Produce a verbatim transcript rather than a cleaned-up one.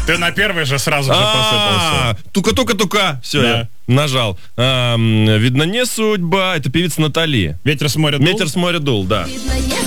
Ты на первый же сразу же посыпался. Тука-тука-тука. Все, я нажал. Видно, не судьба. Это певица Натали. Ветер с моря дул? Ветер с моря дул, да. Видно, не